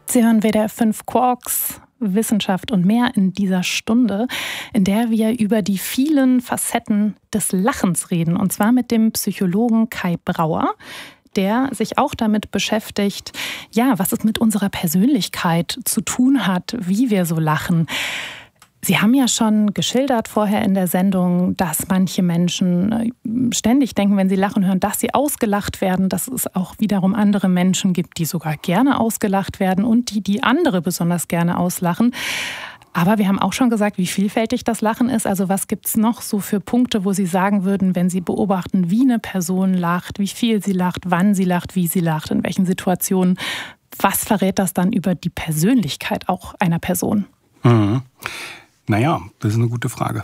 Sie hören WDR 5 Quarks, Wissenschaft und mehr in dieser Stunde, in der wir über die vielen Facetten des Lachens reden. Und zwar mit dem Psychologen Kai Brauer, der sich auch damit beschäftigt, ja, was es mit unserer Persönlichkeit zu tun hat, wie wir so lachen. Sie haben ja schon geschildert vorher in der Sendung, dass manche Menschen ständig denken, wenn sie lachen hören, dass sie ausgelacht werden, dass es auch wiederum andere Menschen gibt, die sogar gerne ausgelacht werden und die andere besonders gerne auslachen. Aber wir haben auch schon gesagt, wie vielfältig das Lachen ist. Also was gibt es noch so für Punkte, wo Sie sagen würden, wenn Sie beobachten, wie eine Person lacht, wie viel sie lacht, wann sie lacht, wie sie lacht, in welchen Situationen. Was verrät das dann über die Persönlichkeit auch einer Person? Naja, das ist eine gute Frage.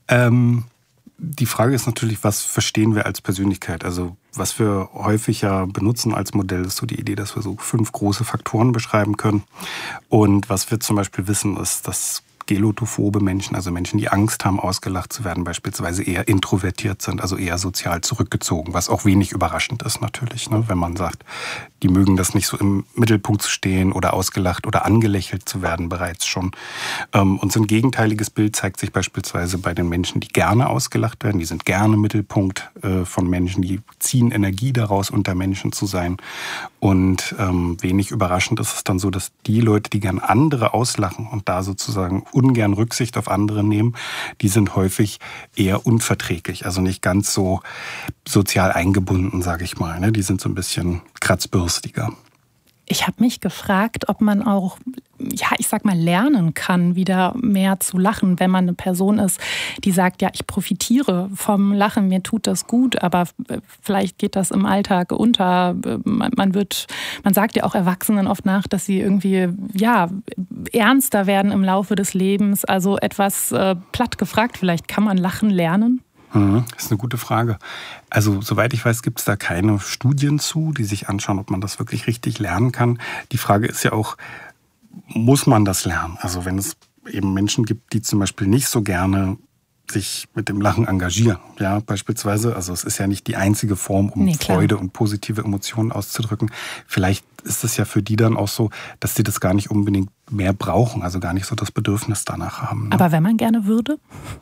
Die Frage ist natürlich, was verstehen wir als Persönlichkeit? Also was wir häufig ja benutzen als Modell, ist so die Idee, dass wir so 5 große Faktoren beschreiben können. Und was wir zum Beispiel wissen, ist, dass gelotophobe Menschen, also Menschen, die Angst haben, ausgelacht zu werden, beispielsweise eher introvertiert sind, also eher sozial zurückgezogen, was auch wenig überraschend ist natürlich, ne? Wenn man sagt, die mögen das nicht so im Mittelpunkt zu stehen oder ausgelacht oder angelächelt zu werden bereits schon. Und so ein gegenteiliges Bild zeigt sich beispielsweise bei den Menschen, die gerne ausgelacht werden. Die sind gerne Mittelpunkt von Menschen, die ziehen Energie daraus, unter Menschen zu sein. Und wenig überraschend ist es dann so, dass die Leute, die gern andere auslachen und da sozusagen ungern Rücksicht auf andere nehmen, die sind häufig eher unverträglich, also nicht ganz so sozial eingebunden, sage ich mal. Ne? Die sind so ein bisschen kratzbürstiger. Ich habe mich gefragt, ob man auch, ja, ich sag mal, lernen kann, wieder mehr zu lachen, wenn man eine Person ist, die sagt, ja, ich profitiere vom Lachen, mir tut das gut, aber vielleicht geht das im Alltag unter. Man sagt ja auch Erwachsenen oft nach, dass sie irgendwie, ja, ernster werden im Laufe des Lebens. Also etwas platt gefragt, vielleicht kann man Lachen lernen? Das ist eine gute Frage. Also soweit ich weiß, gibt es da keine Studien zu, die sich anschauen, ob man das wirklich richtig lernen kann. Die Frage ist ja auch, muss man das lernen? Also wenn es eben Menschen gibt, die zum Beispiel nicht so gerne sich mit dem Lachen engagieren, ja, beispielsweise. Also es ist ja nicht die einzige Form, um Freude und positive Emotionen auszudrücken. Vielleicht ist es ja für die dann auch so, dass sie das gar nicht unbedingt mehr brauchen, also gar nicht so das Bedürfnis danach haben. Ne? Aber wenn man gerne würde?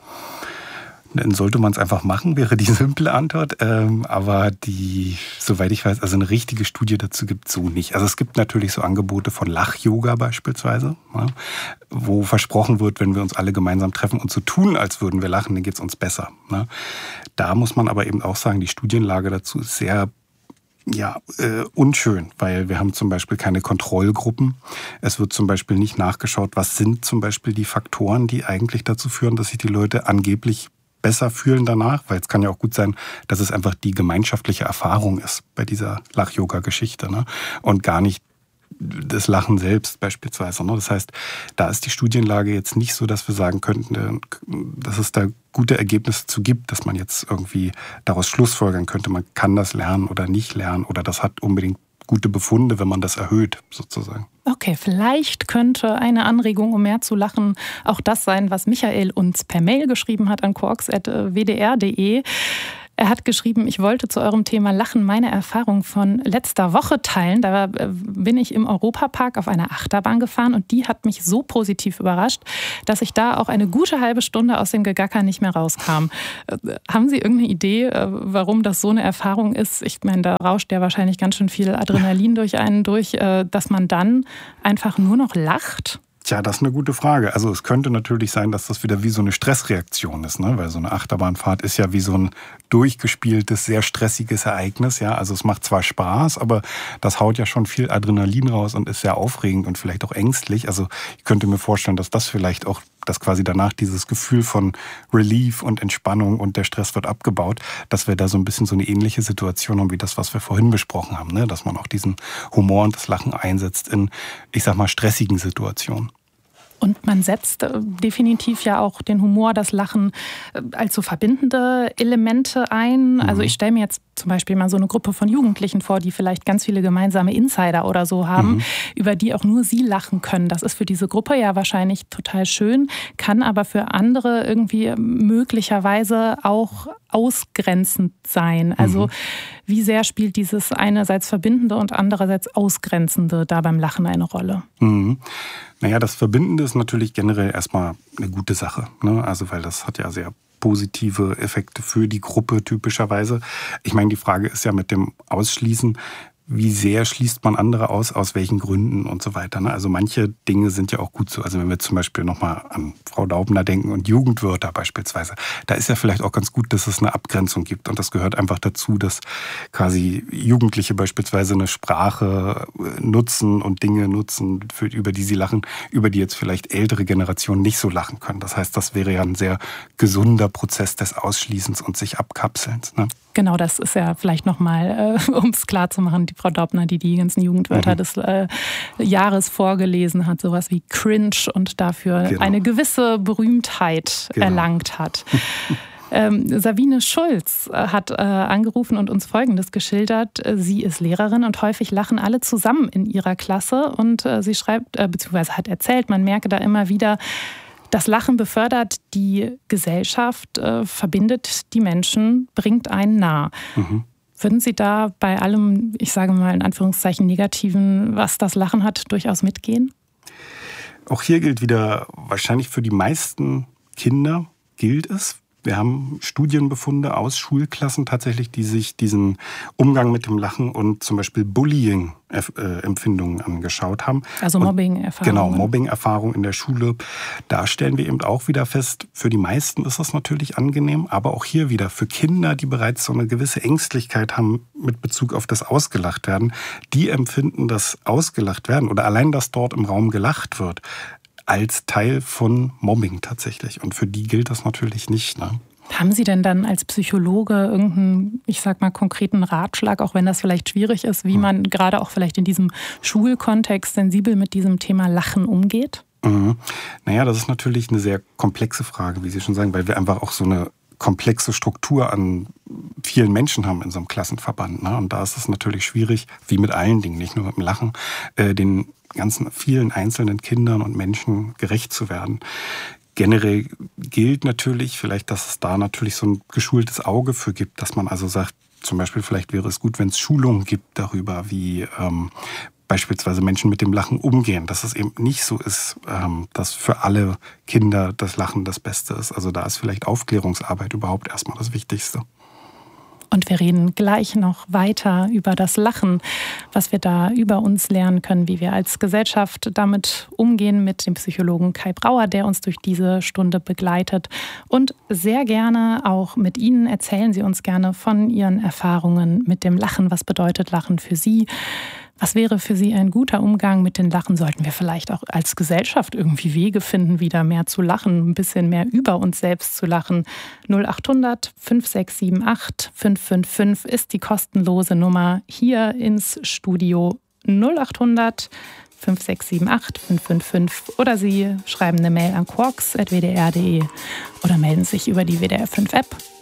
Dann sollte man es einfach machen, wäre die simple Antwort. Aber soweit ich weiß, also eine richtige Studie dazu gibt es so nicht. Also es gibt natürlich so Angebote von Lach-Yoga beispielsweise, ja, wo versprochen wird, wenn wir uns alle gemeinsam treffen und so tun, als würden wir lachen, dann geht es uns besser. Ne? Da muss man aber eben auch sagen, die Studienlage dazu ist sehr unschön, weil wir haben zum Beispiel keine Kontrollgruppen. Es wird zum Beispiel nicht nachgeschaut, was sind zum Beispiel die Faktoren, die eigentlich dazu führen, dass sich die Leute angeblich besser fühlen danach, weil es kann ja auch gut sein, dass es einfach die gemeinschaftliche Erfahrung ist bei dieser Lach-Yoga-Geschichte, ne? Und gar nicht das Lachen selbst beispielsweise. Ne? Das heißt, da ist die Studienlage jetzt nicht so, dass wir sagen könnten, dass es da gute Ergebnisse zu gibt, dass man jetzt irgendwie daraus schlussfolgern könnte, man kann das lernen oder nicht lernen oder das hat unbedingt gute Befunde, wenn man das erhöht, sozusagen. Okay, vielleicht könnte eine Anregung, um mehr zu lachen, auch das sein, was Michael uns per Mail geschrieben hat an quarks@wdr.de. Er hat geschrieben, ich wollte zu eurem Thema Lachen meine Erfahrung von letzter Woche teilen. Da bin ich im Europapark auf einer Achterbahn gefahren und die hat mich so positiv überrascht, dass ich da auch eine gute halbe Stunde aus dem Gegacker nicht mehr rauskam. Haben Sie irgendeine Idee, warum das so eine Erfahrung ist? Ich meine, da rauscht ja wahrscheinlich ganz schön viel Adrenalin durch einen durch, dass man dann einfach nur noch lacht? Tja, das ist eine gute Frage. Also es könnte natürlich sein, dass das wieder wie so eine Stressreaktion ist, ne? Weil so eine Achterbahnfahrt ist ja wie so ein durchgespieltes, sehr stressiges Ereignis. Ja? Also es macht zwar Spaß, aber das haut ja schon viel Adrenalin raus und ist sehr aufregend und vielleicht auch ängstlich. Also ich könnte mir vorstellen, dass das vielleicht auch, dass quasi danach dieses Gefühl von Relief und Entspannung und der Stress wird abgebaut, dass wir da so ein bisschen so eine ähnliche Situation haben wie das, was wir vorhin besprochen haben, ne? Dass man auch diesen Humor und das Lachen einsetzt in, ich sag mal, stressigen Situationen. Und man setzt definitiv ja auch den Humor, das Lachen als so verbindende Elemente ein. Also ich stelle mir jetzt zum Beispiel mal so eine Gruppe von Jugendlichen vor, die vielleicht ganz viele gemeinsame Insider oder so haben, über die auch nur sie lachen können. Das ist für diese Gruppe ja wahrscheinlich total schön, kann aber für andere irgendwie möglicherweise auch ausgrenzend sein. Also wie sehr spielt dieses einerseits Verbindende und andererseits Ausgrenzende da beim Lachen eine Rolle? Naja, das Verbindende ist natürlich generell erstmal eine gute Sache, ne? Also weil das hat ja sehr positive Effekte für die Gruppe typischerweise. Ich meine, die Frage ist ja mit dem Ausschließen, wie sehr schließt man andere aus welchen Gründen und so weiter. Ne? Also manche Dinge sind ja auch gut so. Also wenn wir zum Beispiel nochmal an Frau Daubner denken und Jugendwörter beispielsweise, da ist ja vielleicht auch ganz gut, dass es eine Abgrenzung gibt. Und das gehört einfach dazu, dass quasi Jugendliche beispielsweise eine Sprache nutzen und Dinge nutzen, über die sie lachen, über die jetzt vielleicht ältere Generationen nicht so lachen können. Das heißt, das wäre ja ein sehr gesunder Prozess des Ausschließens und sich Abkapselns. Ne? Genau, das ist ja vielleicht nochmal, um es klar zu machen, die Frau Daubner, die ganzen Jugendwörter des Jahres vorgelesen hat, sowas wie cringe und dafür eine gewisse Berühmtheit erlangt hat. Sabine Schulz hat angerufen und uns Folgendes geschildert. Sie ist Lehrerin und häufig lachen alle zusammen in ihrer Klasse. Und sie schreibt, beziehungsweise hat erzählt, man merke da immer wieder, das Lachen befördert die Gesellschaft, verbindet die Menschen, bringt einen nah. Würden Sie da bei allem, ich sage mal in Anführungszeichen Negativen, was das Lachen hat, durchaus mitgehen? Auch hier gilt wieder, wahrscheinlich für die meisten Kinder gilt es. Wir haben Studienbefunde aus Schulklassen tatsächlich, die sich diesen Umgang mit dem Lachen und zum Beispiel Bullying-Empfindungen angeschaut haben. Also Mobbing-Erfahrungen. Genau, Mobbing-Erfahrungen in der Schule. Da stellen wir eben auch wieder fest, für die meisten ist das natürlich angenehm, aber auch hier wieder für Kinder, die bereits so eine gewisse Ängstlichkeit haben mit Bezug auf das Ausgelachtwerden, die empfinden das Ausgelachtwerden oder allein, dass dort im Raum gelacht wird, als Teil von Mobbing tatsächlich. Und für die gilt das natürlich nicht. Ne? Haben Sie denn dann als Psychologe irgendeinen, ich sag mal, konkreten Ratschlag, auch wenn das vielleicht schwierig ist, wie man gerade auch vielleicht in diesem Schulkontext sensibel mit diesem Thema Lachen umgeht? Naja, das ist natürlich eine sehr komplexe Frage, wie Sie schon sagen, weil wir einfach auch so eine komplexe Struktur an vielen Menschen haben in so einem Klassenverband. Ne? Und da ist es natürlich schwierig, wie mit allen Dingen, nicht nur mit dem Lachen, den ganzen vielen einzelnen Kindern und Menschen gerecht zu werden. Generell gilt natürlich vielleicht, dass es da natürlich so ein geschultes Auge für gibt, dass man also sagt, zum Beispiel vielleicht wäre es gut, wenn es Schulungen gibt darüber, wie beispielsweise Menschen mit dem Lachen umgehen, dass es eben nicht so ist, dass für alle Kinder das Lachen das Beste ist. Also da ist vielleicht Aufklärungsarbeit überhaupt erstmal das Wichtigste. Und wir reden gleich noch weiter über das Lachen, was wir da über uns lernen können, wie wir als Gesellschaft damit umgehen, mit dem Psychologen Kai Brauer, der uns durch diese Stunde begleitet. Und sehr gerne auch mit Ihnen erzählen Sie uns gerne von Ihren Erfahrungen mit dem Lachen. Was bedeutet Lachen für Sie? Was wäre für Sie ein guter Umgang mit den Lachen? Sollten wir vielleicht auch als Gesellschaft irgendwie Wege finden, wieder mehr zu lachen, ein bisschen mehr über uns selbst zu lachen? 0800 5678 555 ist die kostenlose Nummer hier ins Studio. 0800 5678 555 oder Sie schreiben eine Mail an quarks@wdr.de oder melden sich über die WDR 5 App